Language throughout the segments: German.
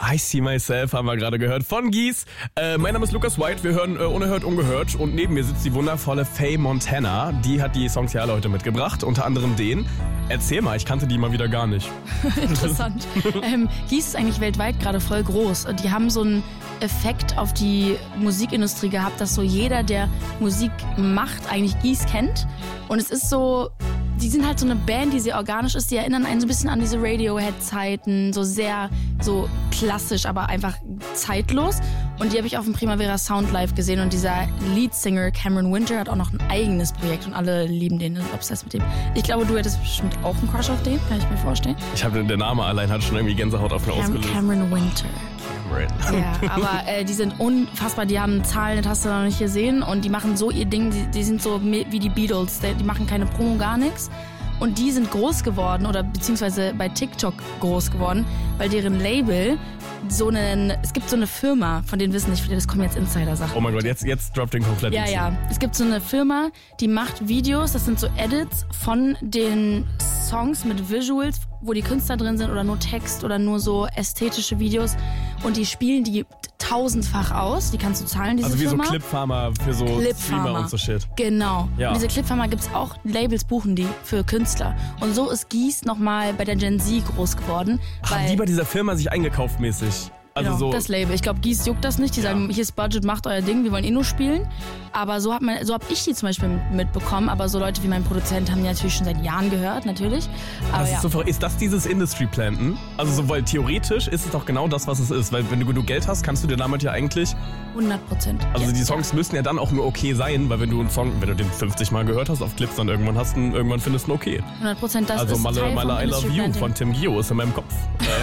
I See Myself haben wir gerade gehört von Gies. Mein Name ist Lukas White, wir hören Unerhört, Ungehört und neben mir sitzt die wundervolle Faye Montana. Die hat die Songs ja alle heute mitgebracht, unter anderem den. Erzähl mal, ich kannte die mal wieder gar nicht. Interessant. Gies ist eigentlich weltweit gerade voll groß. Die haben so einen Effekt auf die Musikindustrie gehabt, dass so jeder, der Musik macht, eigentlich Gies kennt. Und es ist so, die sind halt so eine Band, die sehr organisch ist. Die erinnern einen so ein bisschen an diese Radiohead-Zeiten, so sehr so klassisch, aber einfach zeitlos. Und die habe ich auf dem Primavera Sound Live gesehen. Und dieser Leadsinger Cameron Winter hat auch noch ein eigenes Projekt und alle lieben den, sind obsessed mit dem. Ich glaube, du hättest bestimmt auch einen Crush auf den, kann ich mir vorstellen. Ich habe der Name allein hat schon irgendwie Gänsehaut auf mir ausgelöst. Cameron Winter. Ja, aber die sind unfassbar, die haben Zahlen, das hast du noch nicht gesehen und die machen so ihr Ding, die sind so wie die Beatles, die machen keine Promo, gar nichts und die sind groß geworden oder beziehungsweise bei TikTok groß geworden, weil deren Label es gibt so eine Firma, von denen wissen nicht viele, das kommen jetzt Insider-Sachen. Oh mein Gott, jetzt droppt den komplett. Ja, es gibt so eine Firma, die macht Videos, das sind so Edits von den Songs mit Visuals, wo die Künstler drin sind oder nur Text oder nur so ästhetische Videos und die spielen die tausendfach aus, die kannst du zahlen, diese Firma. Also wie Firma. so Clipfarmer für so Streamer und so Shit. Genau. Ja. Und diese Clipfarmer gibt's auch, Labels buchen die für Künstler. Und so ist Gies nochmal bei der Gen Z groß geworden. Haben die bei dieser Firma sich eingekauft mäßig? Also genau, so das Label. Ich glaube, Gies juckt das nicht. Die sagen, hier ist Budget, macht euer Ding, wir wollen nur spielen. Aber so hab ich die zum Beispiel mitbekommen. Aber so Leute wie mein Produzent haben die natürlich schon seit Jahren gehört, natürlich. Aber das ist, ist das dieses Industry-Planten? Also so, weil theoretisch ist es doch genau das, was es ist. Weil wenn du genug Geld hast, kannst du dir damit ja eigentlich... 100%. Also die Songs müssen ja dann auch nur okay sein, weil wenn du einen Song, wenn du den 50 Mal gehört hast auf Clips, dann irgendwann findest du ihn okay. 100%, das also ist Teil Malle I Love You von Tim Gio ist in meinem Kopf.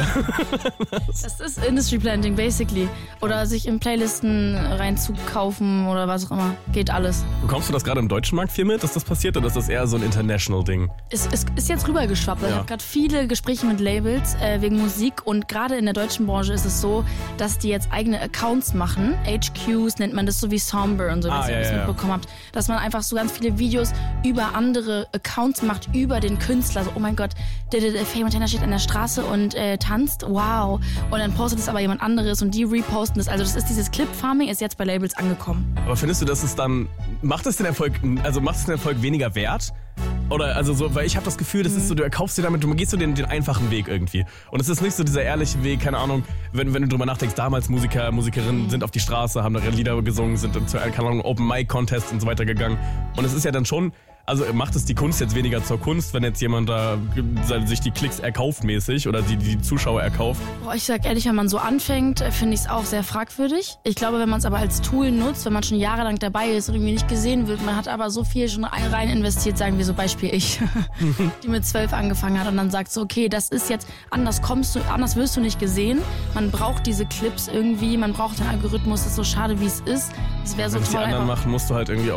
Das ist Industry Planting, basically. Oder sich in Playlisten reinzukaufen oder was auch immer. Geht alles. Bekommst du das gerade im deutschen Markt viel mit, dass das passiert, oder ist das eher so ein International-Ding? Es ist jetzt rübergeschwappt. Ja. Ich habe gerade viele Gespräche mit Labels wegen Musik und gerade in der deutschen Branche ist es so, dass die jetzt eigene Accounts machen. HQs nennt man das, so wie Somber und so, wie ihr das mitbekommen habt. Dass man einfach so ganz viele Videos über andere Accounts macht, über den Künstler. So, oh mein Gott, der Faye Montana steht an der Straße und tanzt, wow. Und dann postet es aber jemand anderes und die reposten das. Also das ist dieses Clip-Farming, ist jetzt bei Labels angekommen. Aber findest du, dass es dann, macht es den Erfolg weniger wert? Oder also so, weil ich habe das Gefühl, das ist so, du erkaufst dir damit, du gehst so den einfachen Weg irgendwie. Und es ist nicht so dieser ehrliche Weg, keine Ahnung, wenn du drüber nachdenkst, damals Musikerinnen sind auf die Straße, haben da ihre Lieder gesungen, sind zu, keine Ahnung, Open Mic Contest und so weiter gegangen. Und es ist ja dann schon, also macht es die Kunst jetzt weniger zur Kunst, wenn jetzt jemand da sich die Klicks erkauft mäßig oder die Zuschauer erkauft? Boah, ich sag ehrlich, wenn man so anfängt, finde ich es auch sehr fragwürdig. Ich glaube, wenn man es aber als Tool nutzt, wenn man schon jahrelang dabei ist und irgendwie nicht gesehen wird, man hat aber so viel schon rein investiert, sagen wir so Beispiel ich, die mit 12 angefangen hat und dann sagt so, okay, das ist jetzt, anders wirst du nicht gesehen. Man braucht diese Clips irgendwie, man braucht den Algorithmus, das ist so schade, wie es ist. Es wäre so toll. Wenn es die anderen machen, musst du halt irgendwie